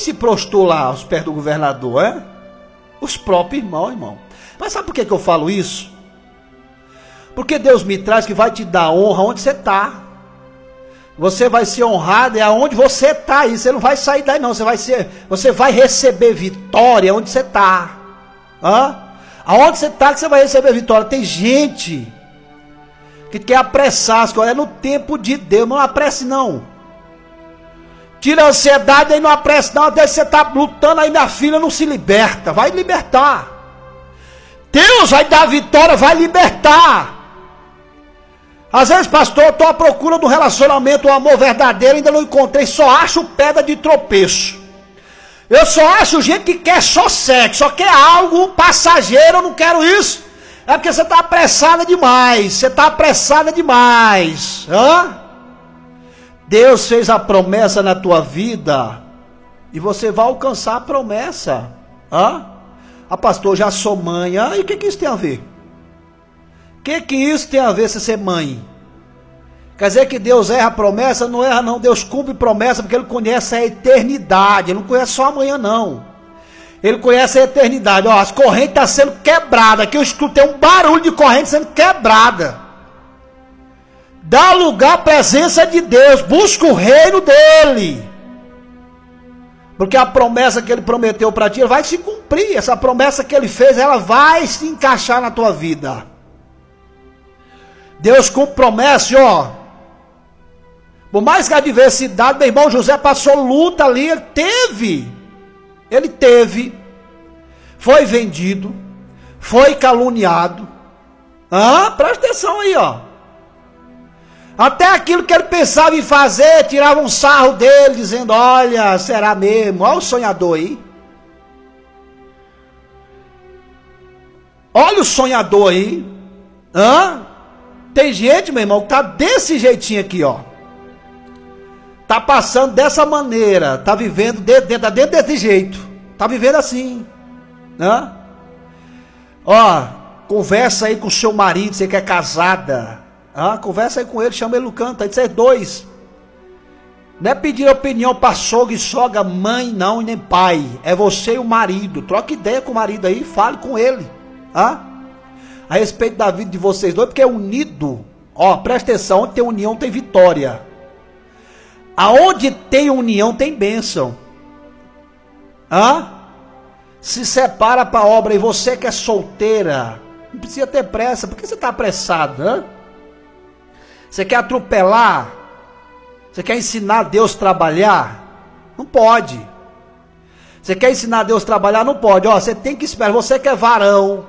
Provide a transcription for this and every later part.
se prostrou lá aos pés do governador, é? Os próprios irmãos, irmão. Mas sabe por que eu falo isso? Porque Deus me traz que vai te dar honra onde você está. Você vai ser honrado é aonde você está aí. Você não vai sair daí não. Você vai receber vitória onde você está. Aonde você está que você vai receber vitória. Tem gente que quer apressar as coisas. É no tempo de Deus. Não apresse não. Tira a ansiedade aí, não apresse não. Até você está lutando aí, minha filha, não se liberta. Vai libertar. Deus vai dar vitória, vai libertar. Às vezes, pastor, eu estou à procura de um relacionamento, um amor verdadeiro, ainda não encontrei, só acho pedra de tropeço. Eu só acho gente que quer só sexo, só quer algo passageiro, eu não quero isso. É porque você está apressada demais, Deus fez a promessa na tua vida, e você vai alcançar a promessa. Pastor, já sou mãe, e o que isso tem a ver? O que isso tem a ver se ser mãe? Quer dizer que Deus erra a promessa? Não erra não, Deus cumpre promessa porque Ele conhece a eternidade, Ele não conhece só amanhã não. Ele conhece a eternidade. As correntes estão sendo quebradas, aqui eu escutei um barulho de corrente sendo quebrada. Dá lugar à presença de Deus, busca o reino dEle. Porque a promessa que Ele prometeu para ti, vai se cumprir. Essa promessa que Ele fez, ela vai se encaixar na tua vida. Deus cumpre promessa, por mais que a adversidade, meu irmão José passou luta ali, ele teve, foi vendido, foi caluniado, presta atenção aí, até aquilo que ele pensava em fazer, tirava um sarro dele, dizendo, olha, será mesmo, olha o sonhador aí, olha o sonhador aí, tem gente, meu irmão, que tá desse jeitinho aqui, tá passando dessa maneira, tá vivendo dentro desse jeito, tá vivendo assim, conversa aí com o seu marido, você que é casada, conversa aí com ele, chama ele no canto, aí vocês dois, não é pedir opinião para sogra e sogra, mãe não, e nem pai, é você e o marido, troca ideia com o marido aí, fale com ele, a respeito da vida de vocês dois, porque é unido, presta atenção, onde tem união tem vitória, aonde tem união tem bênção, se separa para a obra, e você que é solteira, não precisa ter pressa, por que você está apressado, Você quer atropelar, você quer ensinar Deus a trabalhar, não pode, você quer ensinar Deus a trabalhar, não pode, você tem que esperar, você que é varão,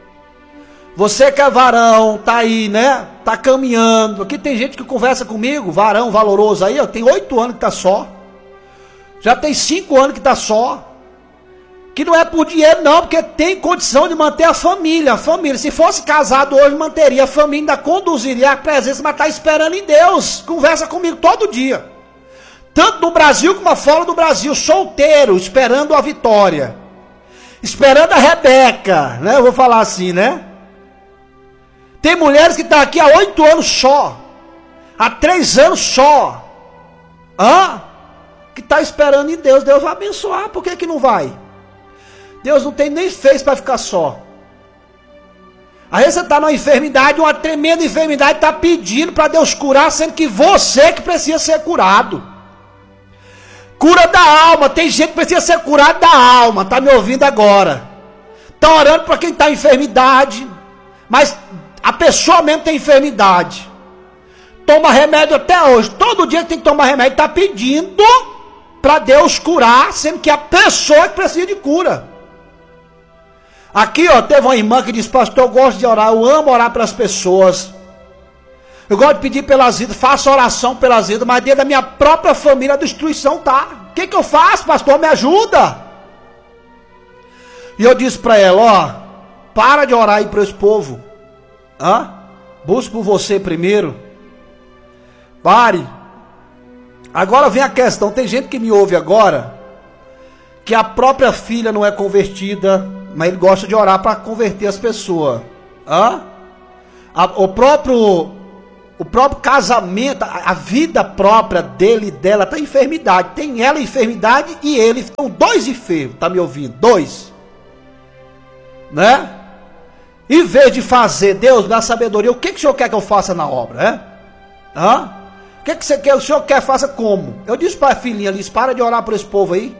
tá aí, né? Tá caminhando. Aqui tem gente que conversa comigo, varão valoroso aí, tem 8 anos que tá só. Já tem 5 anos que tá só. Que não é por dinheiro não, porque tem condição de manter a família. Se fosse casado hoje, manteria a família, ainda conduziria a presença, mas tá esperando em Deus. Conversa comigo todo dia. Tanto no Brasil como fora do Brasil, solteiro, esperando a vitória. Esperando a Rebeca, né? Eu vou falar assim, né? Tem mulheres que estão aqui há 8 anos só, há 3 anos só, que está esperando em Deus, Deus vai abençoar, por que não vai? Deus não tem nem fez para ficar só. Aí você está numa enfermidade, uma tremenda enfermidade, está pedindo para Deus curar, sendo que você que precisa ser curado. Cura da alma, tem gente que precisa ser curado da alma, está me ouvindo agora. Está orando para quem está em enfermidade, mas a pessoa mesmo tem enfermidade, toma remédio até hoje, todo dia tem que tomar remédio, está pedindo para Deus curar, sendo que a pessoa que precisa de cura. Aqui teve uma irmã que disse, pastor, eu gosto de orar, eu amo orar para as pessoas, eu gosto de pedir pelas vidas, faço oração pelas vidas, mas dentro da minha própria família a destruição tá, o que eu faço, pastor, me ajuda? E eu disse para ela, para de orar aí para esse povo, busque por você primeiro, pare. Agora vem a questão, tem gente que me ouve agora, que a própria filha não é convertida, mas ele gosta de orar para converter as pessoas, O próprio casamento, a vida própria dele e dela está em enfermidade. Tem ela em enfermidade e ele. São dois enfermos, tá me ouvindo? Dois. Né? Em vez de fazer, Deus, na sabedoria, o que o Senhor quer que eu faça na obra? Né? Hã? O que você quer? O Senhor quer faça como? Eu disse para a filhinha ali, para de orar por esse povo aí.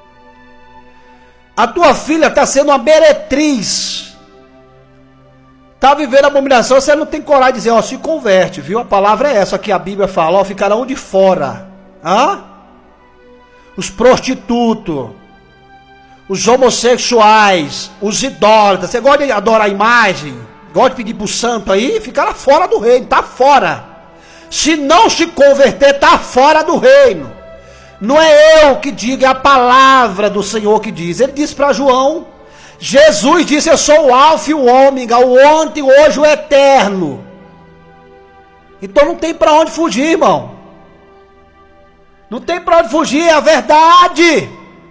A tua filha está sendo uma meretriz. Está vivendo abominação, você não tem coragem de dizer, ó, se converte, viu? A palavra é essa que a Bíblia fala, ó, ficarão de fora. Hã? Os prostitutos, os homossexuais, os idólatras. Você gosta de adorar a imagem? Gosta de pedir pro santo aí? Ficará fora do reino, tá fora. Se não se converter, tá fora do reino. Não é eu que digo, é a palavra do Senhor que diz. Ele disse para João, Jesus disse, eu sou o alfa e o ômega, o ontem, o hoje, o eterno. Então não tem para onde fugir, irmão. Não tem para onde fugir, é a verdade.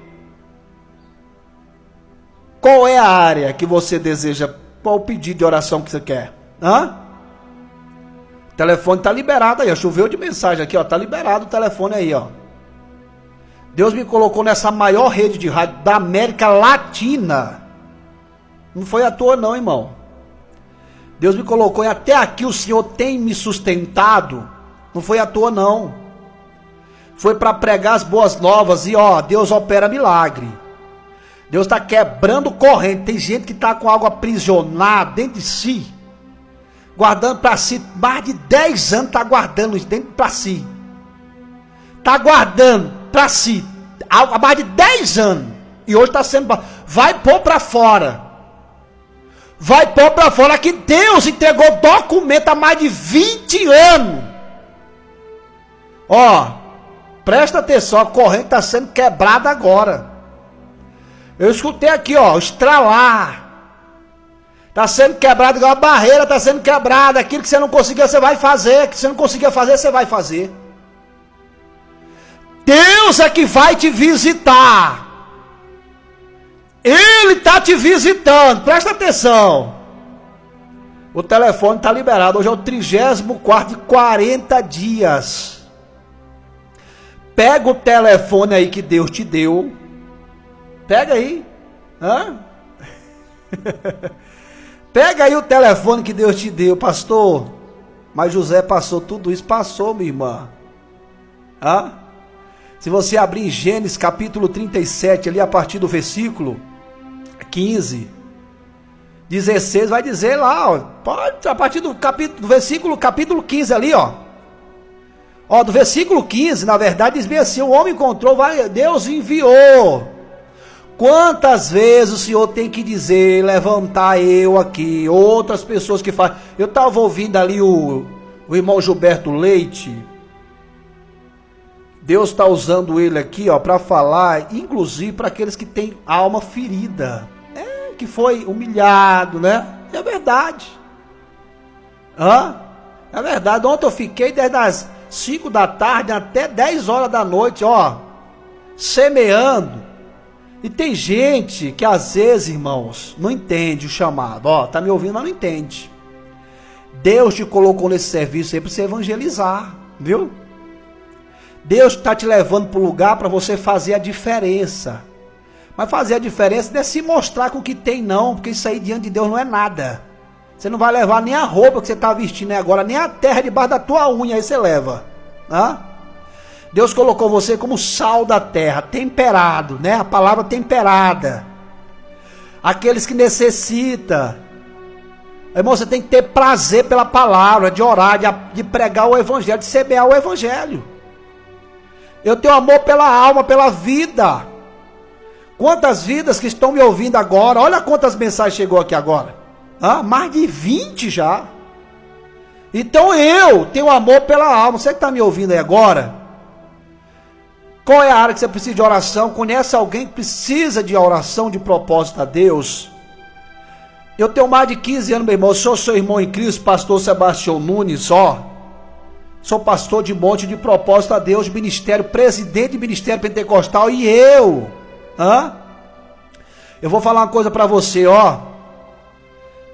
Qual é a área que você deseja? Qual o pedido de oração que você quer? Hã? O telefone está liberado aí, ó. Choveu de mensagem aqui, ó. Está liberado o telefone aí, ó. Deus me colocou nessa maior rede de rádio da América Latina. Não foi à toa não, irmão. Deus me colocou e até aqui o Senhor tem me sustentado. Não foi à toa não. Foi para pregar as boas novas e ó, Deus opera milagre. Deus está quebrando corrente. Tem gente que está com algo aprisionado dentro de si. Guardando para si. Mais de 10 anos está guardando isso dentro para si. Está guardando para si. Há mais de 10 anos. E hoje está sendo... Vai pôr para fora. Vai pôr para fora que Deus entregou documento há mais de 20 anos. Ó, presta atenção, a corrente está sendo quebrada agora. Eu escutei aqui, ó, estralar. Está sendo quebrado igual a barreira, está sendo quebrada. Aquilo que você não conseguia, você vai fazer. Que você não conseguia fazer, você vai fazer. Deus é que vai te visitar. Ele está te visitando, presta atenção. O telefone está liberado, hoje é o 34º de 40 dias. Pega o telefone aí que Deus te deu. Pega aí. Hã? Pega aí o telefone que Deus te deu, pastor. Mas José passou tudo isso, passou, minha irmã. Hã? Se você abrir em Gênesis capítulo 37, ali a partir do versículo 15, 16, vai dizer lá, ó, pode, a partir do capítulo 15 ali, ó. Ó, do versículo 15, na verdade, diz bem assim, o homem encontrou, Deus enviou. Quantas vezes o Senhor tem que dizer, levantar eu aqui, outras pessoas que fazem. Eu estava ouvindo ali o irmão Gilberto Leite. Deus está usando ele aqui, ó, para falar, inclusive para aqueles que têm alma ferida, que foi humilhado, né? É verdade. É verdade. Ontem eu fiquei desde as 5 da tarde até 10 horas da noite, ó, semeando. E tem gente que às vezes, irmãos, não entende o chamado. Ó, tá me ouvindo, mas não entende. Deus te colocou nesse serviço aí para você evangelizar, viu? Deus está te levando para o lugar para você fazer a diferença. Mas fazer a diferença não é se mostrar com o que tem não, porque isso aí diante de Deus não é nada. Você não vai levar nem a roupa que você está vestindo agora, nem a terra debaixo da tua unha, aí você leva. Deus colocou você como sal da terra, temperado, né? A palavra temperada. Aqueles que necessitam. Irmão, você tem que ter prazer pela palavra, de orar, de pregar o evangelho, de semear o evangelho. Eu tenho amor pela alma, pela vida. Quantas vidas que estão me ouvindo agora, olha quantas mensagens chegou aqui agora. Mais de 20 já. Então eu tenho amor pela alma. Você que está me ouvindo aí agora, qual é a área que você precisa de oração? Conhece alguém que precisa de oração, de propósito a Deus? Eu tenho mais de 15 anos, meu irmão. Eu sou seu irmão em Cristo, pastor Sebastião Nunes, ó. Sou pastor de monte de propósito a Deus, ministério, presidente de ministério pentecostal, e eu vou falar uma coisa para você, ó.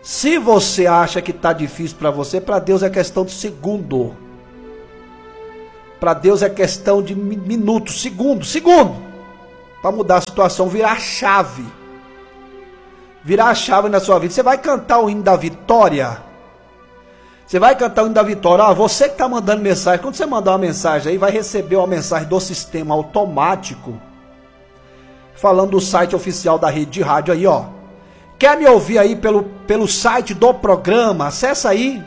Se você acha que está difícil para você, para Deus é questão de segundo. Para Deus é questão de minutos, segundo. Para mudar a situação, virar a chave. Virar a chave na sua vida. Você vai cantar o hino da vitória. Você vai cantar o hino da vitória. Você que está mandando mensagem. Quando você mandar uma mensagem aí, vai receber uma mensagem do sistema automático. Falando do site oficial da rede de rádio aí, ó. Quer me ouvir aí pelo site do programa? Acessa aí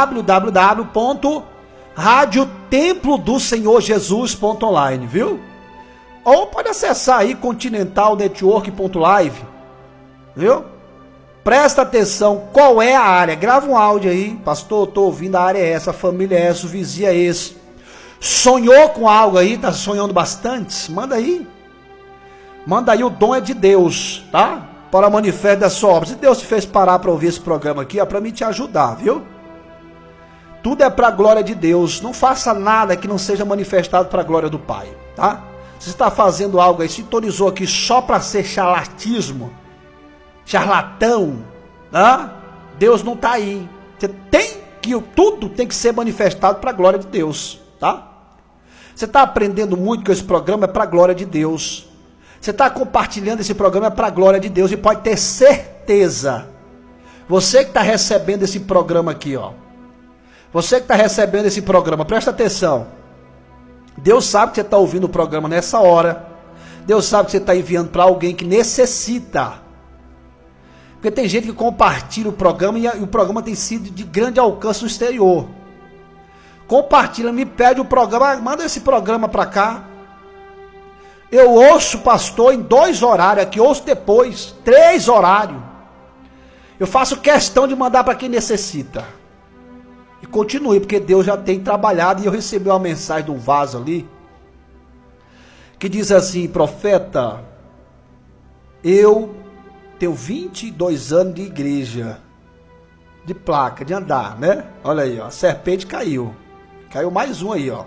www.radiotemplodosenhorjesus.online, viu? Ou pode acessar aí continentalnetwork.live, viu? Presta atenção, qual é a área? Grava um áudio aí, pastor, tô ouvindo, a área é essa, a família é essa, o vizinho é esse. Sonhou com algo aí, tá sonhando bastante? Manda aí. Manda aí, o dom é de Deus, tá? Para a manifesto da sua obra. Se Deus te fez parar para ouvir esse programa aqui, é para mim te ajudar, viu? Tudo é para a glória de Deus. Não faça nada que não seja manifestado para a glória do Pai, tá? Se você está fazendo algo aí, sintonizou aqui só para ser charlatismo, charlatão, tá? Deus não está aí. Tudo tem que ser manifestado para a glória de Deus, tá? Você está aprendendo muito com esse programa, é para a glória de Deus. Você está compartilhando esse programa para a glória de Deus e pode ter certeza. Você que está recebendo esse programa aqui, ó. Você que está recebendo esse programa, presta atenção. Deus sabe que você está ouvindo o programa nessa hora. Deus sabe que você está enviando para alguém que necessita. Porque tem gente que compartilha o programa e o programa tem sido de grande alcance no exterior. Compartilha, me pede o programa, manda esse programa para cá. Eu ouço, pastor, em 2 horários aqui, ouço depois, 3 horários. Eu faço questão de mandar para quem necessita. E continue, porque Deus já tem trabalhado. E eu recebi uma mensagem de um vaso ali, que diz assim: profeta, eu tenho 22 anos de igreja, de placa, de andar, né? Olha aí, ó, a serpente caiu. Caiu mais um aí, ó.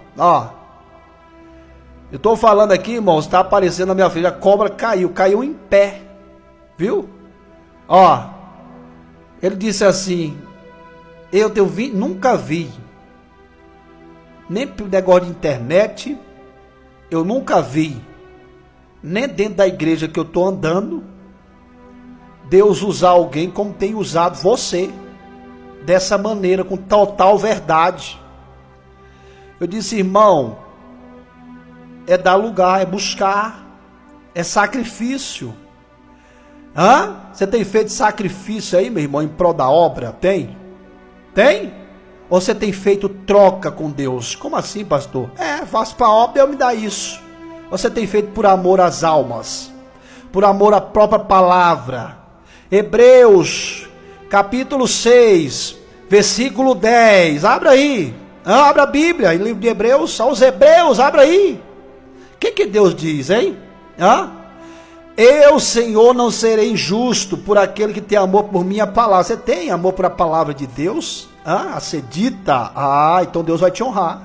Eu estou falando aqui, irmãos, está aparecendo na minha frente, a cobra caiu em pé, viu? Ó, ele disse assim: nunca vi, nem por negócio de internet, eu nunca vi, nem dentro da igreja que eu estou andando, Deus usar alguém como tem usado você, dessa maneira, com total verdade. Eu disse: irmão, é dar lugar, é buscar, é sacrifício. Você tem feito sacrifício aí, meu irmão, em prol da obra? Tem? Ou você tem feito troca com Deus? Como assim, pastor? Faço para a obra, Deus me dá isso. Ou você tem feito por amor às almas, por amor à própria palavra? Hebreus, capítulo 6, versículo 10, abra aí. Abra a Bíblia, em livro de Hebreus, aos Hebreus, abra aí. O que Deus diz, hein? Eu, Senhor, não serei injusto por aquele que tem amor por minha palavra. Você tem amor por a palavra de Deus? A ser dita? Então Deus vai te honrar.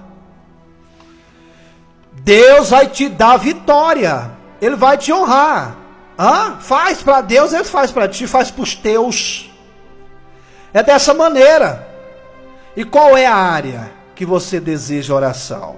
Deus vai te dar vitória. Ele vai te honrar. Faz para Deus, Ele faz para ti, faz para os teus. É dessa maneira. E qual é a área que você deseja oração?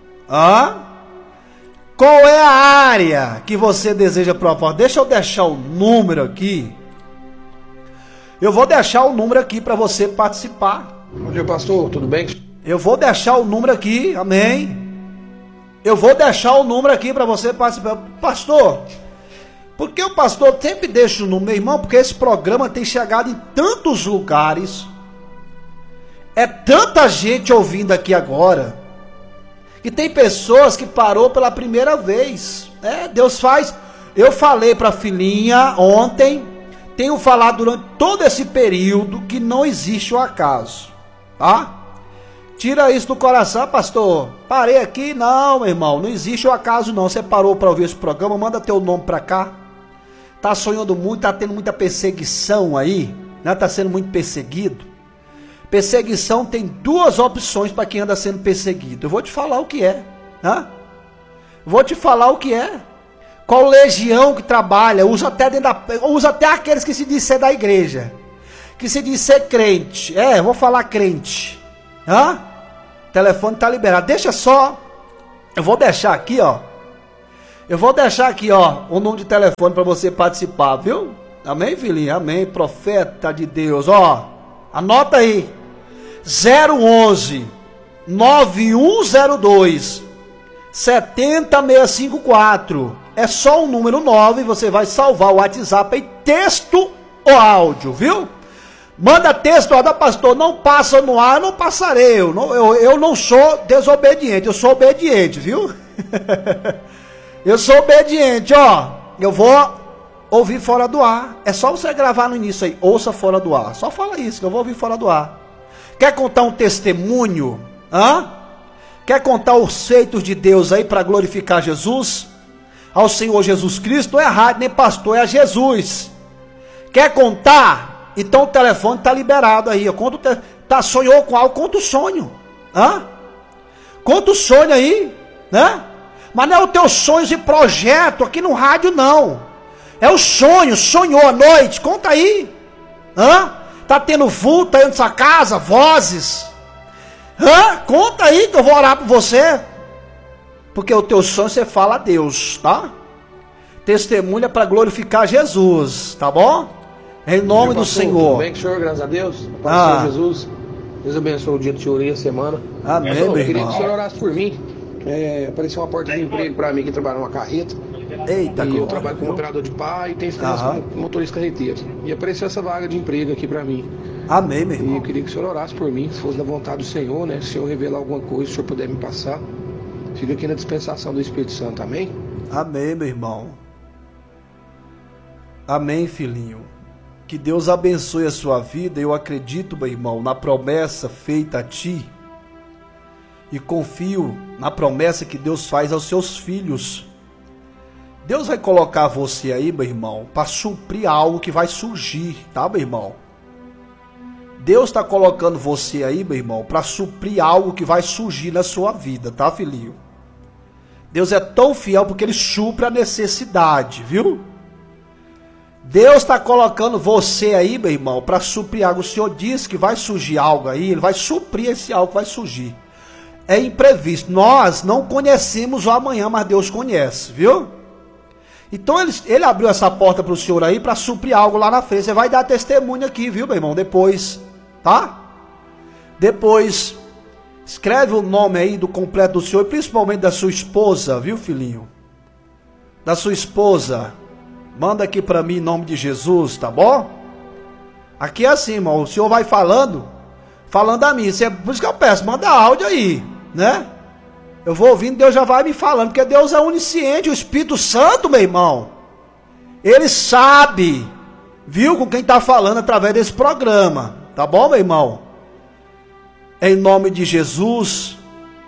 Qual é a área que você deseja propósito? Deixa eu deixar o número aqui. Eu vou deixar o número aqui para você participar. Bom dia, pastor, tudo bem? Eu vou deixar o número aqui, amém. Eu vou deixar o número aqui para você participar. Pastor, por que o pastor sempre deixa o número, meu irmão? Porque esse programa tem chegado em tantos lugares. É tanta gente ouvindo aqui agora. E tem pessoas que parou pela primeira vez. Deus faz. Eu falei para a filhinha ontem, tenho falado durante todo esse período, que não existe o acaso. Tá? Tira isso do coração, pastor. Parei aqui, não, meu irmão, não existe o acaso não. Você parou para ouvir esse programa, manda teu nome para cá. Tá sonhando muito, tá tendo muita perseguição aí, né? Tá sendo muito perseguido. Perseguição tem 2 opções para quem anda sendo perseguido. Eu vou te falar o que é. Vou te falar o que é. Qual legião que trabalha, usa até aqueles que se dizem ser da igreja. que se diz ser crente. Eu vou falar crente. Hã? O telefone tá liberado. Deixa só. Eu vou deixar aqui, ó. O número de telefone para você participar, viu? Amém, filhinho? Amém. Profeta de Deus, ó. Anota aí. 011 9102 70654. É só um número 9, você vai salvar o WhatsApp em texto ou áudio, viu? Manda texto, ó, da pastor, não passa no ar, não passarei. Eu não sou desobediente, eu sou obediente, viu? Eu sou obediente, ó. Eu vou ouvir fora do ar. É só você gravar no início aí, ouça fora do ar. Só fala isso, que eu vou ouvir fora do ar. Quer contar um testemunho? Hã? Quer contar os feitos de Deus aí para glorificar Jesus? Ao Senhor Jesus Cristo, não é rádio, nem pastor, é Jesus. Quer contar? Então o telefone está liberado aí. Sonhou com algo, conta o sonho. Hã? Conta o sonho aí, né? Mas não é o teu sonho e projeto aqui no rádio, não. É o sonho, sonhou à noite, conta aí. Hã? Tá tendo vulto aí na sua casa, vozes. Hã? Conta aí que eu vou orar por você. Porque o teu sonho você fala a Deus, tá? Testemunha para glorificar Jesus, tá bom? Em nome do Senhor. Tudo bem com o senhor, graças a Deus. A paz do Senhor Jesus. Deus abençoe o dia do senhor e a semana. Amém, meu irmão. Eu queria que o senhor orasse por mim. Apareceu uma porta de emprego para mim que trabalha numa carreta. Eita, e eu trabalho como operador de pá e tenho experiência como motorista carreteiro. E apareceu essa vaga de emprego aqui para mim. Amém, meu irmão. E eu queria que o senhor orasse por mim, se fosse da vontade do Senhor, né? Se o senhor revelar alguma coisa, se o senhor puder me passar. Fica aqui na dispensação do Espírito Santo, amém? Amém, meu irmão. Amém, filhinho. Que Deus abençoe a sua vida. Eu acredito, meu irmão, na promessa feita a ti. E confio na promessa que Deus faz aos seus filhos. Deus vai colocar você aí, meu irmão, para suprir algo que vai surgir, tá, meu irmão? Deus está colocando você aí, meu irmão, para suprir algo que vai surgir na sua vida, tá, filhinho? Deus é tão fiel porque Ele supre a necessidade, viu? Deus está colocando você aí, meu irmão, para suprir algo. O Senhor diz que vai surgir algo aí, Ele vai suprir esse algo que vai surgir. É imprevisto. Nós não conhecemos o amanhã, mas Deus conhece, viu? Então ele abriu essa porta para o senhor aí para suprir algo lá na frente. Você vai dar testemunho aqui, viu, meu irmão? Depois, tá? Depois, escreve o nome aí do completo do senhor, principalmente da sua esposa, viu, filhinho? Da sua esposa. Manda aqui para mim em nome de Jesus, tá bom? Aqui é assim, irmão. O senhor vai falando a mim. Por isso que eu peço, manda áudio aí, né? Eu vou ouvindo, Deus já vai me falando, porque Deus é onisciente, o Espírito Santo, meu irmão. Ele sabe, viu, com quem está falando através desse programa. Tá bom, meu irmão? Em nome de Jesus,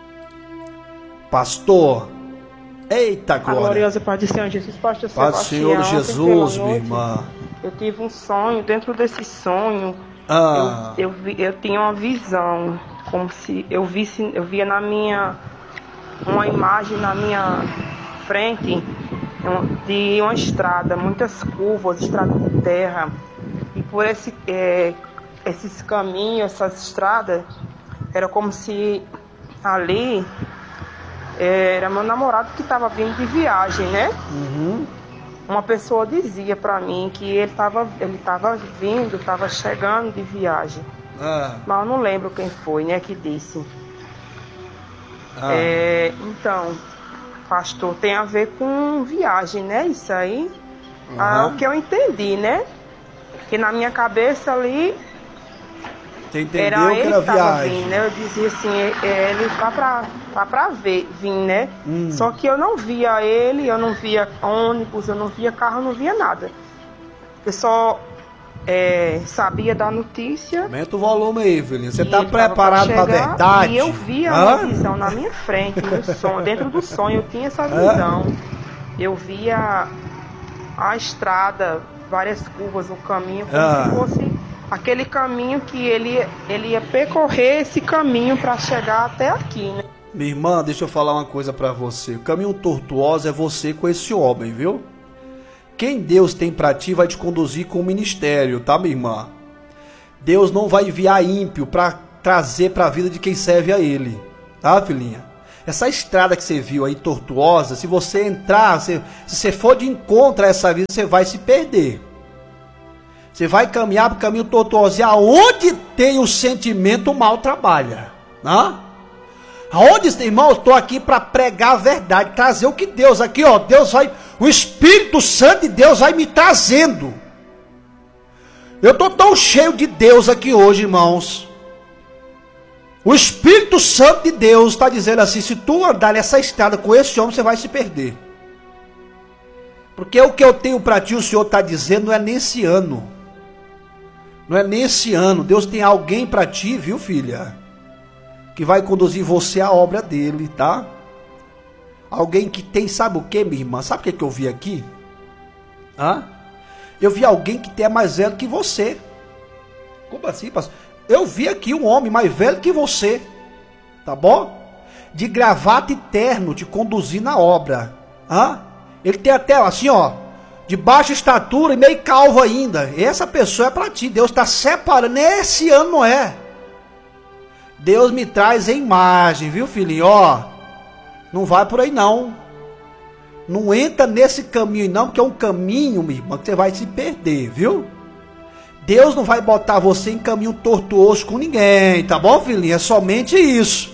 pastor. Eita, glória. A gloriosa paz do Senhor Jesus, pastor Sebastião. Paz do Senhor Jesus, minha irmã. Eu tive um sonho, dentro desse sonho, eu tinha uma visão, como se eu via uma imagem na minha frente de uma estrada, muitas curvas, estrada de terra, e por esses caminhos, essas estradas, era como se ali era meu namorado que estava vindo de viagem, né? Uhum. Uma pessoa dizia para mim que ele estava vindo, estava chegando de viagem. Mas eu não lembro quem foi, né, que disse. Então, pastor, tem a ver com viagem, né? Isso aí. O que eu entendi, né? Que na minha cabeça ali você entendeu era ele que era viagem, vindo, né? Eu dizia assim, ele tá pra vir, né? Só que eu não via ele, eu não via ônibus, eu não via carro, eu não via nada. Eu só sabia da notícia. Aumenta o volume aí, filhinho. Você tá preparado pra verdade? E eu via uma visão na minha frente, no sonho, dentro do sonho eu tinha essa visão. Eu via a estrada, várias curvas, o caminho, como se fosse aquele caminho que ele ia percorrer esse caminho para chegar até aqui, né? Minha irmã, deixa eu falar uma coisa para você. O caminho tortuoso é você com esse homem, viu? Quem Deus tem para ti vai te conduzir com o ministério, tá, minha irmã? Deus não vai enviar ímpio para trazer para a vida de quem serve a Ele. Tá, filhinha? Essa estrada que você viu aí, tortuosa, se você entrar, se você for de encontro a essa vida, você vai se perder. Você vai caminhar para o caminho tortuoso. E aonde tem o sentimento, o mal trabalha. Né? Aonde, irmão, eu estou aqui para pregar a verdade, trazer o que Deus aqui, ó, Deus vai, o Espírito Santo de Deus vai me trazendo. Eu estou tão cheio de Deus aqui hoje, irmãos. O Espírito Santo de Deus está dizendo assim, se tu andar nessa estrada com esse homem, você vai se perder. Porque o que eu tenho para ti, o Senhor está dizendo, não é nesse ano. Não é nesse ano. Deus tem alguém para ti, viu, filha? Que vai conduzir você à obra dele, tá? Alguém que tem, sabe o que, minha irmã? Sabe o que eu vi aqui? Hã? Eu vi alguém que é mais velho que você. Como assim, pastor? Eu vi aqui um homem mais velho que você. Tá bom? De gravata e terno, te conduzir na obra. Hã? Ele tem até, assim, ó, de baixa estatura e meio calvo ainda. Essa pessoa é para ti. Deus está separando. Nesse ano não é. Deus me traz em imagem, viu, filhinho? Ó, não vai por aí não. Não entra nesse caminho não, porque é um caminho, minha irmã, que você vai se perder, viu? Deus não vai botar você em caminho tortuoso com ninguém, tá bom, filhinho? É somente isso.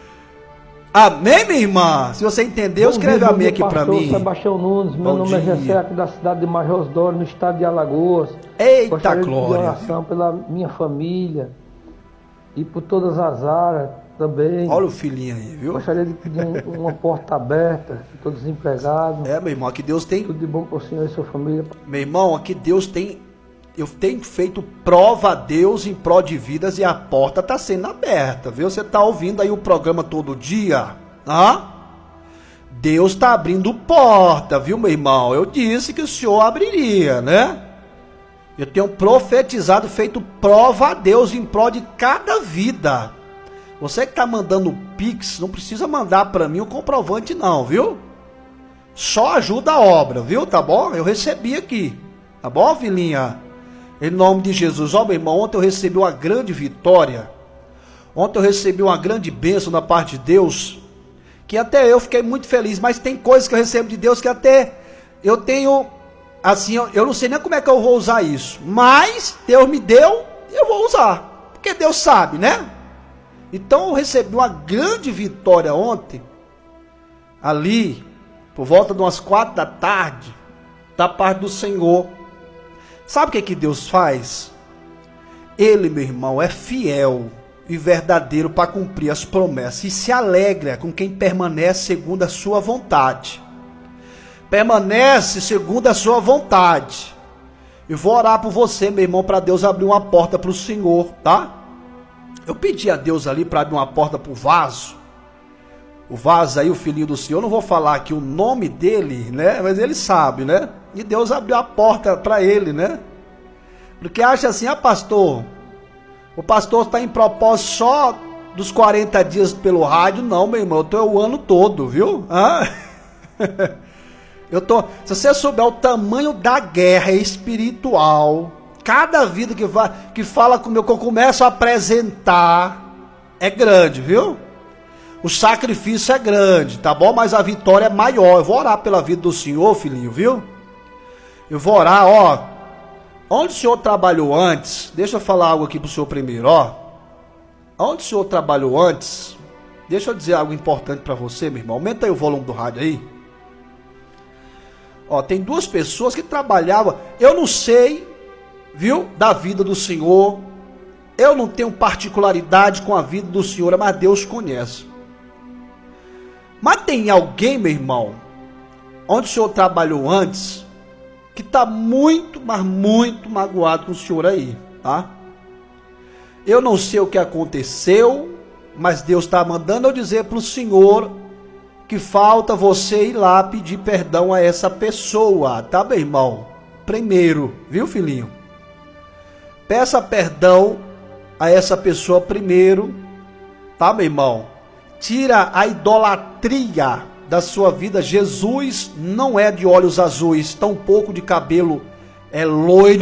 Amém, minha irmã? Se você entendeu, escreve amém aqui para mim. Sebastião Nunes, meu nome é Jessé, aqui da cidade de Major Dório, no estado de Alagoas. Eita, gostaria glória. De pedir oração pela minha família e por todas as áreas também. Olha o filhinho aí, viu? Gostaria de pedir uma porta aberta, estou desempregado. É, meu irmão, aqui Deus tem... Tudo de bom para o senhor e sua família. Meu irmão, aqui Deus tem... Eu tenho feito prova a Deus em prol de vidas e a porta está sendo aberta, viu? Você está ouvindo aí o programa todo dia? Hã? Deus está abrindo porta, viu, meu irmão? Eu disse que o Senhor abriria, né? Eu tenho profetizado, feito prova a Deus em prol de cada vida. Você que está mandando Pix, não precisa mandar para mim o comprovante não, viu? Só ajuda a obra, viu? Tá bom? Eu recebi aqui. Tá bom, filhinha? Em nome de Jesus. Ó, meu irmão, ontem eu recebi uma grande vitória. Ontem eu recebi uma grande bênção da parte de Deus, que até eu fiquei muito feliz, mas tem coisas que eu recebo de Deus que até eu tenho, assim, eu não sei nem como é que eu vou usar isso, mas Deus me deu, eu vou usar, porque Deus sabe, né? Então eu recebi uma grande vitória ontem, ali, por volta de umas 4 da tarde, da parte do Senhor. Sabe o que Deus faz? Ele, meu irmão, é fiel e verdadeiro para cumprir as promessas, e se alegra com quem permanece segundo a sua vontade. Permanece segundo a sua vontade. Eu vou orar por você, meu irmão, para Deus abrir uma porta para o Senhor, tá? Eu pedi a Deus ali para abrir uma porta para o Vaso. O Vaso aí, o filhinho do Senhor, não vou falar aqui o nome dele, né? Mas ele sabe, né? E Deus abriu a porta para ele, né? Porque acha assim, pastor, o pastor está em propósito só dos 40 dias pelo rádio. Não, meu irmão, eu estou o ano todo, viu? Se você souber o tamanho da guerra espiritual, cada vida que fala comigo, que eu começo a apresentar, é grande, viu? O sacrifício é grande, tá bom? Mas a vitória é maior. Eu vou orar pela vida do Senhor, filhinho, viu? Eu vou orar, ó. Onde o Senhor trabalhou antes? Deixa eu falar algo aqui pro Senhor primeiro, ó. Onde o Senhor trabalhou antes? Deixa eu dizer algo importante para você, meu irmão. Aumenta aí o volume do rádio aí. Ó, tem 2 pessoas que trabalhavam. Eu não sei, viu, da vida do Senhor. Eu não tenho particularidade com a vida do Senhor, mas Deus conhece. Mas tem alguém, meu irmão, onde o Senhor trabalhou antes, que está muito, mas muito magoado com o Senhor aí, tá? Eu não sei o que aconteceu, mas Deus está mandando eu dizer para o Senhor que falta você ir lá pedir perdão a essa pessoa, tá, meu irmão? Primeiro, viu, filhinho? Peça perdão a essa pessoa primeiro, tá, meu irmão? Tira a idolatria da sua vida. Jesus não é de olhos azuis, tampouco de cabelo loiro,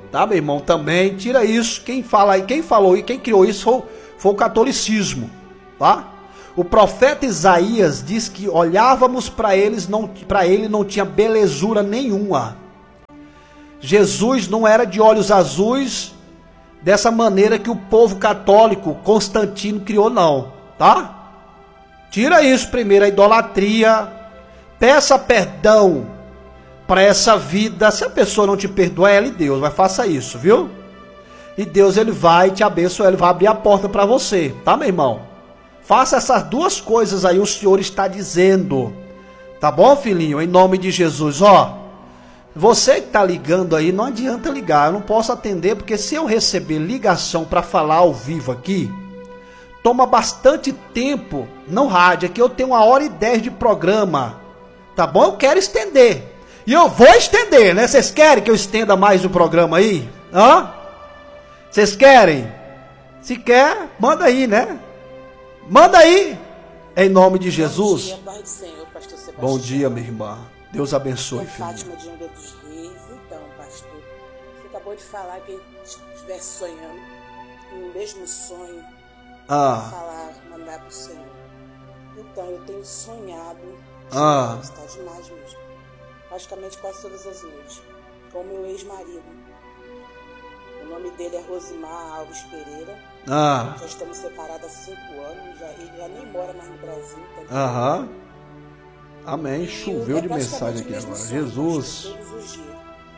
tá, meu irmão? Também, tira isso. Quem fala, quem falou e quem criou isso foi o catolicismo, tá? O profeta Isaías diz que olhávamos para ele, não tinha belezura nenhuma. Jesus não era de olhos azuis, dessa maneira que o povo católico, Constantino, criou, não, tá? Tira isso primeiro, a idolatria. Peça perdão para essa vida. Se a pessoa não te perdoar, é ela e Deus, mas faça isso, viu? E Deus, ele vai te abençoar, ele vai abrir a porta para você, tá, meu irmão? Faça essas duas coisas aí, o Senhor está dizendo. Tá bom, filhinho? Em nome de Jesus, ó. Você que está ligando aí, não adianta ligar. Eu não posso atender, porque se eu receber ligação para falar ao vivo aqui, toma bastante tempo no rádio. Aqui eu tenho 1h10 de programa. Tá bom? Eu quero estender. E eu vou estender, né? Vocês querem que eu estenda mais o programa aí? Hã? Vocês querem? Se quer, manda aí, né? Manda aí, em nome de Jesus. Bom dia, Pai do Senhor, pastor Sebastião. Bom dia, minha irmã. Deus abençoe, filho. Fátima de Angra dos Reis. Então, pastor, você acabou de falar que estivesse sonhando, no mesmo sonho, mandar para o Senhor. Então, eu tenho sonhado, está demais mesmo, praticamente quase todas as noites, com o meu ex-marido. O nome dele é Rosimar Alves Pereira. Já estamos separados há 5 anos. Ele já nem mora mais no Brasil. Tá Amém. Choveu de mensagem aqui agora. Jesus. Todos os dias.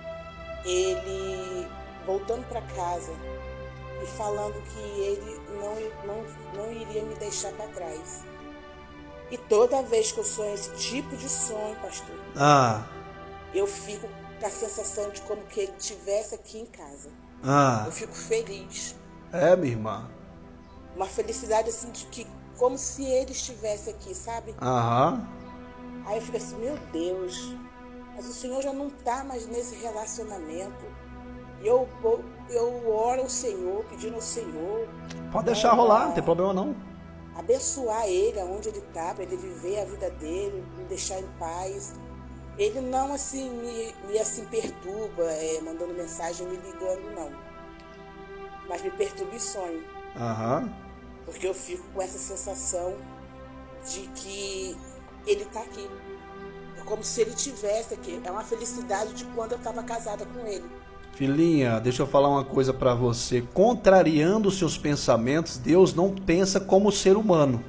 Ele voltando para casa e falando que ele não iria me deixar para trás. E toda vez que eu sonho esse tipo de sonho, pastor, eu fico com a sensação de como que ele estivesse aqui em casa. Eu fico feliz. É, minha irmã. Uma felicidade assim de que como se ele estivesse aqui, sabe? Aí eu fico assim, meu Deus, mas o Senhor já não está mais nesse relacionamento. E eu oro ao Senhor, pedindo ao Senhor. Pode deixar rolar, não tem problema não. Abençoar ele aonde ele está, para ele viver a vida dele, me deixar em paz. Ele não assim me assim perturba, mandando mensagem, me ligando, não. Mas me perturba em sonho. Porque eu fico com essa sensação de que ele está aqui. É como se ele estivesse aqui. É uma felicidade de quando eu estava casada com ele. Filhinha, deixa eu falar uma coisa para você. Contrariando os seus pensamentos, Deus não pensa como o ser humano.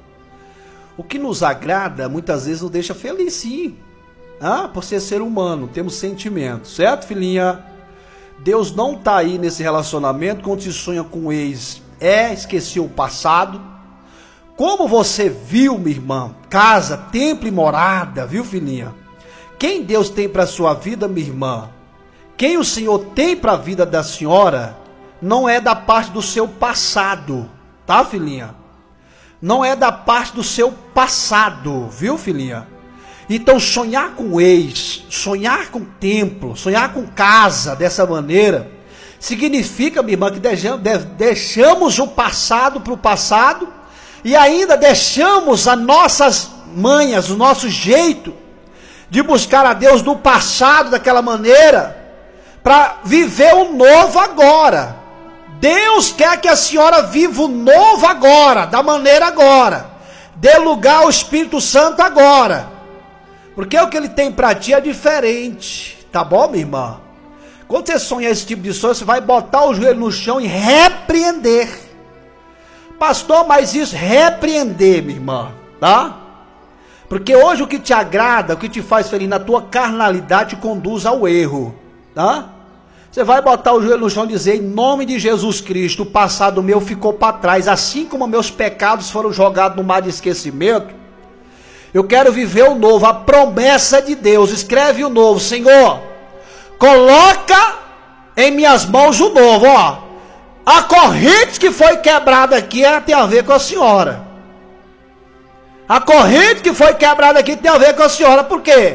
O que nos agrada, muitas vezes nos deixa feliz, sim. Por ser humano, temos sentimentos, certo, filhinha? Deus não está aí nesse relacionamento quando se sonha com o ex. Esqueceu o passado. Como você viu, minha irmã, casa, templo e morada, viu, filhinha? Quem Deus tem para a sua vida, minha irmã, quem o Senhor tem para a vida da senhora, não é da parte do seu passado, tá, filhinha? Não é da parte do seu passado, viu, filhinha? Então sonhar com o ex, sonhar com templo, sonhar com casa dessa maneira, significa, minha irmã, que deixamos o passado para o passado e ainda deixamos as nossas manhas, o nosso jeito de buscar a Deus do passado daquela maneira para viver o novo agora. Deus quer que a senhora viva o novo agora, da maneira agora. Dê lugar ao Espírito Santo agora. Porque o que ele tem para ti é diferente, tá bom, minha irmã? Quando você sonha esse tipo de sonho, você vai botar o joelho no chão e repreender. Pastor, mas isso, repreender, minha irmã, tá? Porque hoje o que te agrada, o que te faz feliz na tua carnalidade, te conduz ao erro, tá? Você vai botar o joelho no chão e dizer, em nome de Jesus Cristo, o passado meu ficou para trás, assim como meus pecados foram jogados no mar de esquecimento. Eu quero viver o novo, a promessa de Deus. Escreve o novo, Senhor. Coloca em minhas mãos o novo, ó. A corrente que foi quebrada aqui tem a ver com a senhora. A corrente que foi quebrada aqui tem a ver com a senhora. Por quê?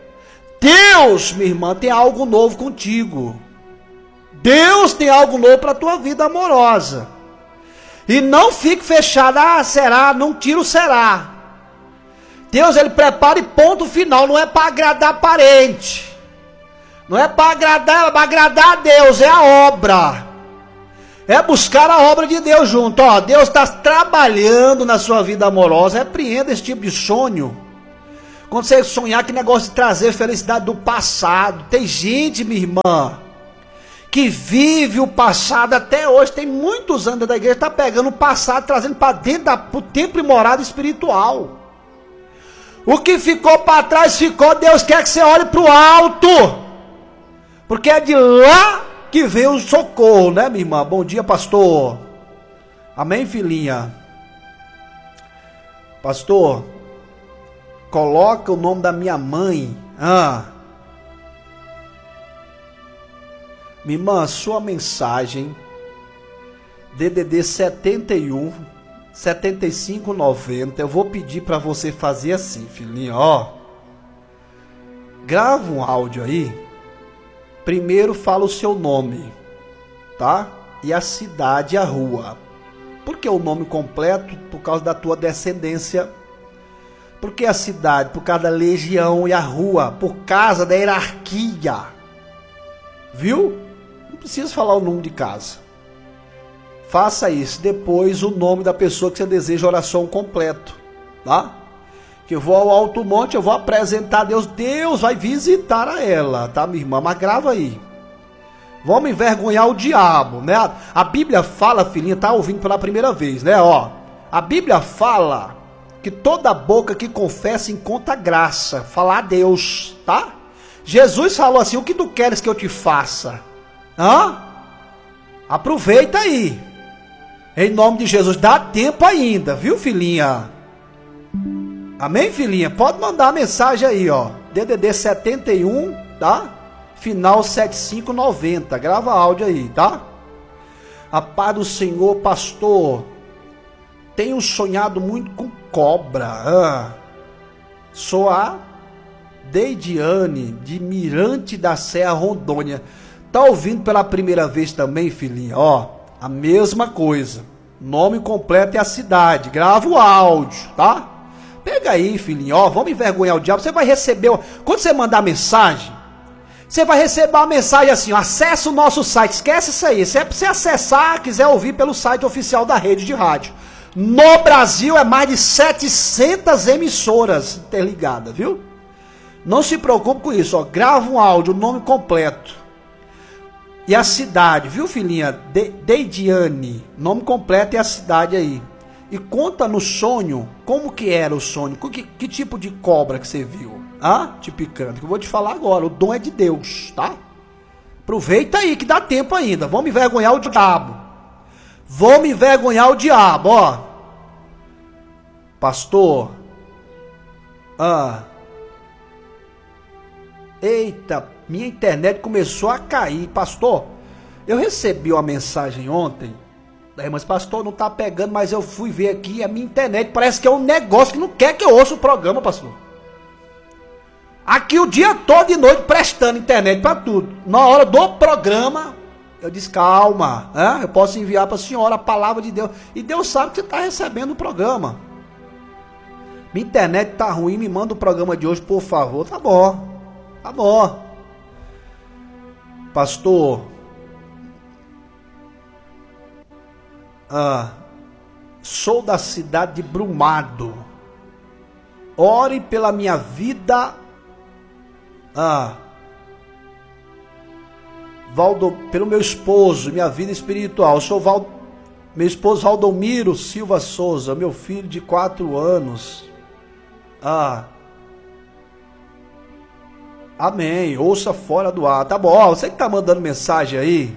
Deus, minha irmã, tem algo novo contigo. Deus tem algo novo para a tua vida amorosa. E não fique fechado, será, não tira o será. Deus, ele prepara e ponto final, não é para agradar parente. Não é para agradar ela, é para agradar a Deus, é a obra. É buscar a obra de Deus junto. Ó, Deus está trabalhando na sua vida amorosa. Repreenda esse tipo de sonho. Quando você sonhar que negócio de trazer felicidade do passado. Tem gente, minha irmã, que vive o passado até hoje. Tem muitos anos da igreja, está pegando o passado, trazendo para dentro do templo e morada espiritual. O que ficou para trás ficou. Deus quer que você olhe para o alto, porque é de lá que vem o socorro, né, minha irmã? Bom dia, pastor. Amém, filhinha? Pastor, coloca o nome da minha mãe. Minha irmã, sua mensagem, DDD 71 7590. Eu vou pedir para você fazer assim, filhinha, ó. Grava um áudio aí. Primeiro fala o seu nome, tá? E a cidade e a rua. Por que o nome completo? Por causa da tua descendência. Por que a cidade? Por causa da legião. E a rua? Por causa da hierarquia. Viu? Não precisa falar o nome de casa. Faça isso. Depois o nome da pessoa que você deseja oração completo, tá? Que eu vou ao alto monte, eu vou apresentar a Deus. Deus vai visitar a ela, tá, minha irmã? Mas grava aí. Vamos envergonhar o diabo, né? A Bíblia fala, filhinha, tá ouvindo pela primeira vez, né? Ó, a Bíblia fala que toda boca que confessa encontra graça. Falar a Deus, tá? Jesus falou assim: o que tu queres que eu te faça? Aproveita aí. Em nome de Jesus, dá tempo ainda, viu, filhinha? Amém, filhinha? Pode mandar a mensagem aí, ó. DDD 71, tá? Final 7590. Grava áudio aí, tá? A paz do Senhor, pastor. Tenho sonhado muito com cobra. Sou a Deidiane, de Mirante da Serra, Rondônia. Tá ouvindo pela primeira vez também, filhinha? Ó, a mesma coisa. Nome completo e a cidade. Grava o áudio, tá? Pega aí, filhinho, ó, vamos envergonhar o diabo. Você vai receber, quando você mandar mensagem, você vai receber uma mensagem assim, ó, acessa o nosso site. Esquece isso aí, se é pra você acessar, quiser ouvir pelo site oficial da rede de rádio. No Brasil é mais de 700 emissoras interligadas, viu? Não se preocupe com isso, ó, grava um áudio, o nome completo e a cidade, viu, filhinha? Deidiane, nome completo e a cidade aí. E conta no sonho, como que era o sonho, que tipo de cobra que você viu, te picando, que eu vou te falar agora, o dom é de Deus, tá? Aproveita aí que dá tempo ainda, vamos envergonhar o diabo, ó. Pastor, eita, minha internet começou a cair, pastor, eu recebi uma mensagem ontem, mas pastor, não tá pegando, mas eu fui ver aqui, a minha internet parece que é um negócio que não quer que eu ouça o programa, pastor. Aqui o dia todo de noite prestando internet para tudo. Na hora do programa, eu disse, calma, eu posso enviar para a senhora a palavra de Deus. E Deus sabe que você está recebendo o programa. Minha internet tá ruim, me manda o programa de hoje, por favor. Tá bom. Pastor, sou da cidade de Brumado. Ore pela minha vida. Pelo meu esposo, minha vida espiritual. Eu sou meu esposo Valdomiro Silva Souza, meu filho de 4 anos. Amém. Ouça fora do ar. Tá bom, você que tá mandando mensagem aí,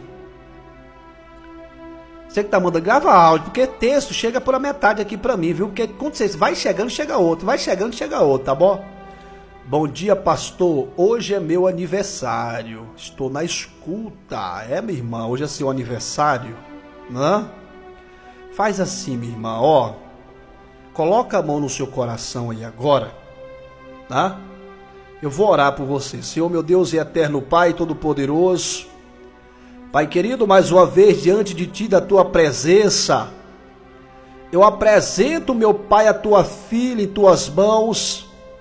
você que tá mandando, grava áudio, porque texto chega por a metade aqui pra mim, viu? Porque quando você vai chegando, chega outro, tá bom? Bom dia, pastor. Hoje é meu aniversário. Estou na escuta. Minha irmã, hoje é seu aniversário, né? Faz assim, minha irmã, ó. Coloca a mão no seu coração aí agora, tá? Eu vou orar por você. Senhor, meu Deus e eterno Pai Todo-Poderoso, Pai querido, mais uma vez diante de Ti, da Tua presença, eu apresento, meu Pai, a Tua filha em Tuas mãos,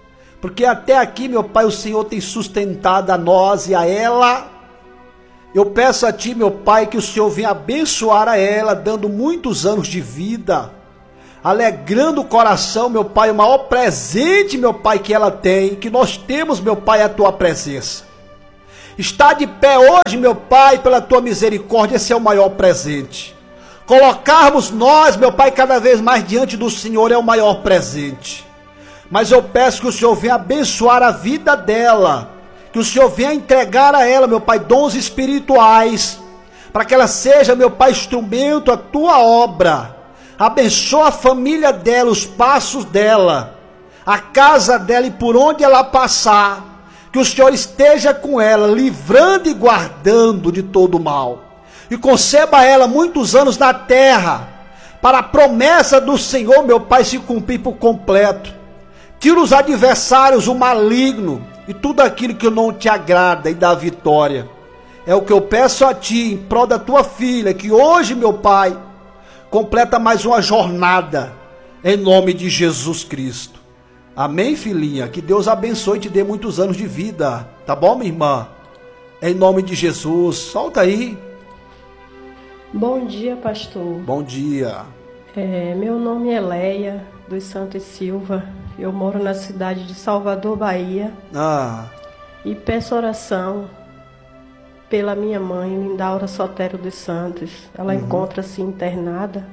porque até aqui, meu Pai, o Senhor tem sustentado a nós e a ela. Eu peço a Ti, meu Pai, que o Senhor venha abençoar a ela, dando muitos anos de vida, alegrando o coração, meu Pai, o maior presente, meu Pai, que ela tem, que nós temos, meu Pai, a Tua presença. Está de pé hoje, meu Pai, pela Tua misericórdia, esse é o maior presente. Colocarmos nós, meu Pai, cada vez mais diante do Senhor é o maior presente. Mas eu peço que o Senhor venha abençoar a vida dela, que o Senhor venha entregar a ela, meu Pai, dons espirituais, para que ela seja, meu Pai, instrumento à Tua obra. Abençoa a família dela, os passos dela, a casa dela e por onde ela passar, que o Senhor esteja com ela, livrando e guardando de todo mal. E conceba a ela muitos anos na terra, para a promessa do Senhor, meu Pai, se cumprir por completo. Tira os adversários, o maligno e tudo aquilo que não te agrada e dá vitória. É o que eu peço a Ti, em prol da Tua filha, que hoje, meu Pai, completa mais uma jornada, em nome de Jesus Cristo. Amém, filhinha? Que Deus abençoe e te dê muitos anos de vida, tá bom, minha irmã? Em nome de Jesus. Solta aí. Bom dia, pastor. Bom dia. Meu nome é Leia dos Santos Silva. Eu moro na cidade de Salvador, Bahia. E peço oração pela minha mãe, Lindaura Sotero dos Santos. Ela encontra-se internada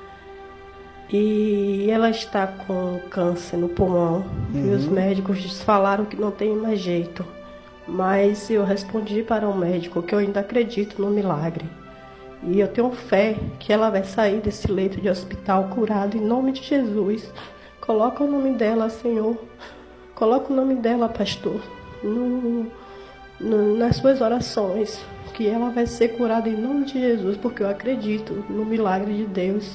e ela está com câncer no pulmão. E os médicos falaram que não tem mais jeito. Mas eu respondi para o médico que eu ainda acredito no milagre. E eu tenho fé que ela vai sair desse leito de hospital curada em nome de Jesus. Coloca o nome dela, Senhor. Coloca o nome dela, pastor, nas suas orações, que ela vai ser curada em nome de Jesus, porque eu acredito no milagre de Deus.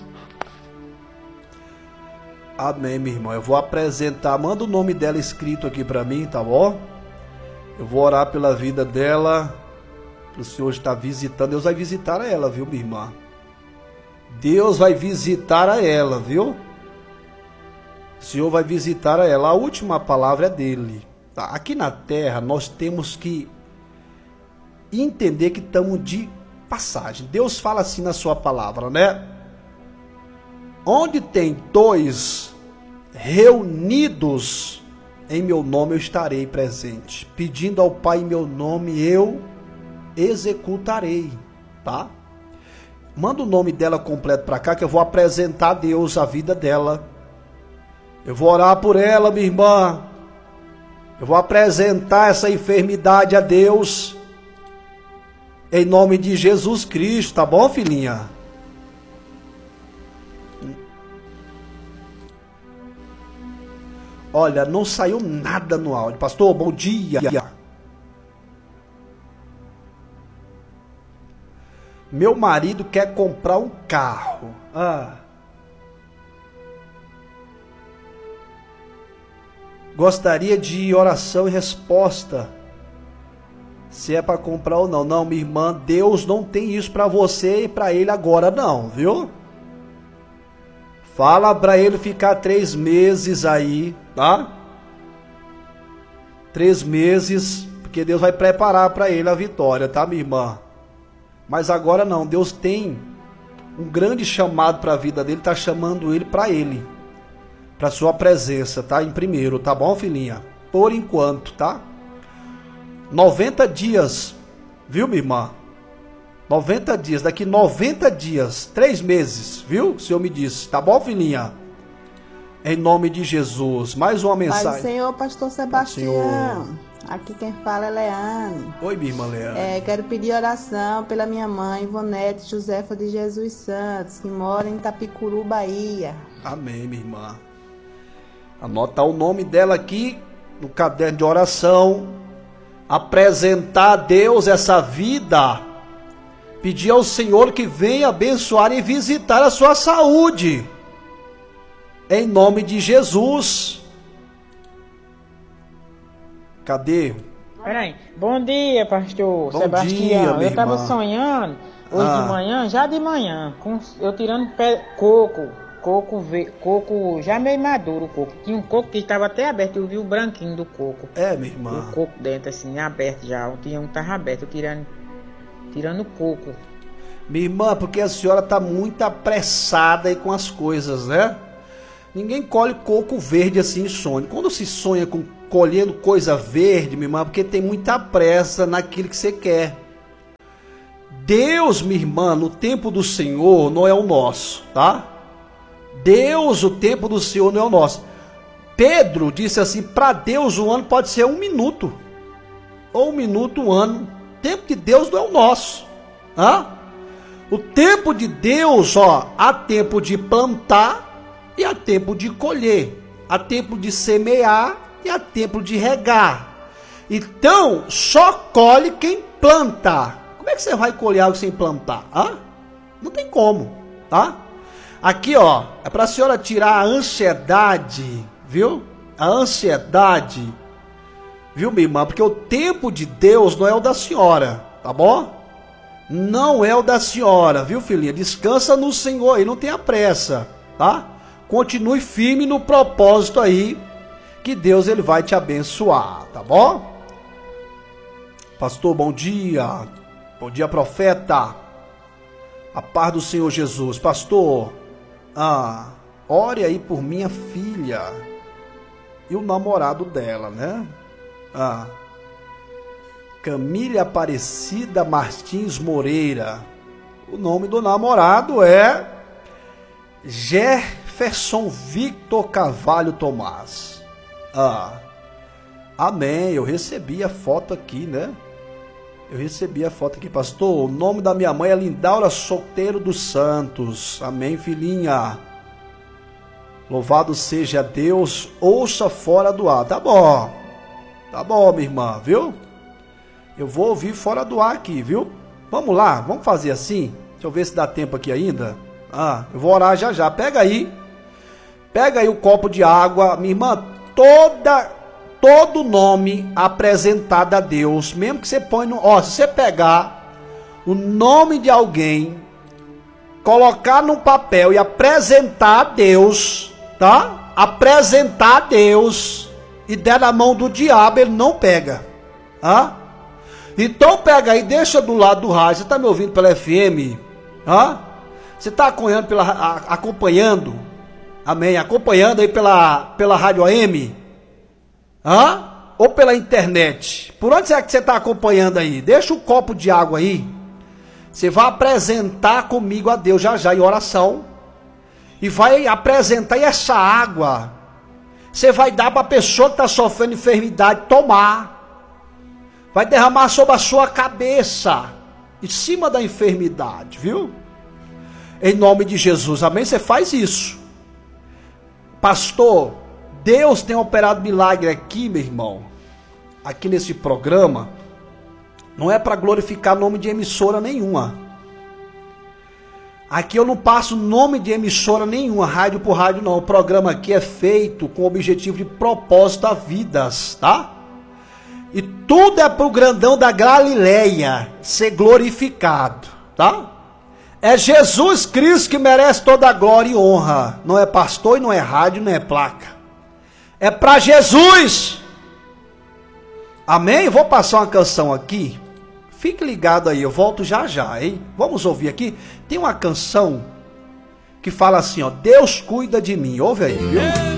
Amém, minha irmã. Eu vou apresentar, manda o nome dela escrito aqui para mim, tá bom? Eu vou orar pela vida dela. O Senhor está visitando. Deus vai visitar a ela, viu, minha irmã? Deus vai visitar a ela, viu? O Senhor vai visitar a ela. A última palavra é dele. Tá? Aqui na terra nós temos que entender que estamos de passagem. Deus fala assim na sua palavra, né? Onde tem dois reunidos em meu nome, eu estarei presente. Pedindo ao Pai em meu nome, eu executarei, tá? Manda o nome dela completo para cá, que eu vou apresentar a Deus a vida dela. Eu vou orar por ela, minha irmã. Eu vou apresentar essa enfermidade a Deus, em nome de Jesus Cristo, tá bom, filhinha? Olha, não saiu nada no áudio. Pastor, bom dia. Meu marido quer comprar um carro. Gostaria de oração e resposta. Se é para comprar ou não. Não, minha irmã, Deus não tem isso para você e para ele agora não, viu? Fala para ele ficar 3 meses aí, tá? 3 meses, porque Deus vai preparar para ele a vitória, tá, minha irmã? Mas agora não, Deus tem um grande chamado para a vida dele, tá chamando ele, para sua presença, tá? Em primeiro, tá bom, filhinha? Por enquanto, tá? 90 dias, viu, minha irmã? 90 dias, daqui 90 dias, 3 meses, viu? O Senhor me disse, tá bom, filhinha? Em nome de Jesus, mais uma mensagem. Pai do Senhor, pastor Sebastião. Aqui quem fala é Leane. Oi, minha irmã Leane. Quero pedir oração pela minha mãe, Ivonete Josefa de Jesus Santos, que mora em Itapicuru, Bahia. Amém, minha irmã. Anota o nome dela aqui no caderno de oração. Apresentar a Deus essa vida. Pedir ao Senhor que venha abençoar e visitar a sua saúde. Em nome de Jesus. Cadê? Peraí. Bom dia, pastor Bom Sebastião. dia, eu minha estava irmã. sonhando hoje de manhã, já de manhã, eu tirando coco coco já meio maduro o coco. Tinha um coco que estava até aberto, eu vi o branquinho do coco. É, minha irmã. O coco dentro assim, aberto já. Tinha um que estava aberto, tirando o coco. Minha irmã, porque a senhora está muito apressada aí com as coisas, né? Ninguém colhe coco verde assim em sonho. Quando se sonha com colhendo coisa verde, minha irmã, porque tem muita pressa naquilo que você quer. Deus, minha irmã, no tempo do Senhor não é o nosso, tá? Deus, o tempo do Senhor não é o nosso. Pedro disse assim, para Deus um ano pode ser 1 minuto. Ou 1 minuto, 1 ano. O tempo de Deus não é o nosso. Tá? O tempo de Deus, ó, há tempo de plantar e há tempo de colher. Há tempo de semear e há tempo de regar. Então, só colhe quem planta. Como é que você vai colher algo sem plantar? Hã? Não tem como, tá? Aqui, ó, é para a senhora tirar a ansiedade, viu? A ansiedade, viu, minha irmã? Porque o tempo de Deus não é o da senhora, tá bom? Não é o da senhora, viu, filhinha? Descansa no Senhor e não tenha pressa, tá? Continue firme no propósito aí, que Deus ele vai te abençoar, tá bom? Pastor, bom dia. Bom dia, profeta. A paz do Senhor Jesus. Pastor, ore aí por minha filha e o namorado dela, né? Camila Aparecida Martins Moreira. O nome do namorado é Jefferson Victor Carvalho Tomás. Amém. Eu recebi a foto aqui, né? Eu recebi a foto aqui, pastor. O nome da minha mãe é Lindaura Solteiro dos Santos. Amém, filhinha. Louvado seja Deus. Ouça fora do ar. Tá bom, minha irmã, viu? Eu vou ouvir fora do ar aqui, viu? Vamos lá, vamos fazer assim. Deixa eu ver se dá tempo aqui ainda. Eu vou orar já já. Pega aí o copo de água. Minha irmã, todo nome apresentado a Deus, mesmo que você põe se você pegar o nome de alguém, colocar num papel e apresentar a Deus, tá? Apresentar a Deus e der na mão do diabo, ele não pega, tá? Então pega aí, deixa do lado do rádio. Você tá me ouvindo pela FM? Você tá acompanhando, amém, acompanhando aí pela rádio AM? Ou pela internet? Por onde é que você está acompanhando aí? Deixa um copo de água aí. Você vai apresentar comigo a Deus já em oração. E vai apresentar essa água. Você vai dar para a pessoa que está sofrendo enfermidade tomar. Vai derramar sobre a sua cabeça. Em cima da enfermidade, viu? Em nome de Jesus, amém? Você faz isso. Pastor, Deus tem operado milagre aqui, meu irmão, aqui nesse programa, não é para glorificar nome de emissora nenhuma. Aqui eu não passo nome de emissora nenhuma, rádio por rádio não. O programa aqui é feito com o objetivo de propósito a vidas, tá? E tudo é pro grandão da Galileia ser glorificado, tá? É Jesus Cristo que merece toda a glória e honra. Não é pastor e não é rádio, não é placa. É para Jesus. Amém? Eu vou passar uma canção aqui. Fique ligado aí, eu volto já já, hein? Vamos ouvir aqui. Tem uma canção que fala assim, ó: Deus cuida de mim. Ouve aí, viu?